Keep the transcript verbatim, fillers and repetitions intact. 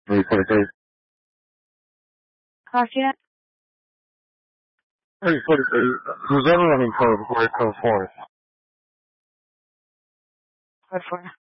three forty-three. Lafayette? three forty-three. Who's ever running code, where code four? Code four.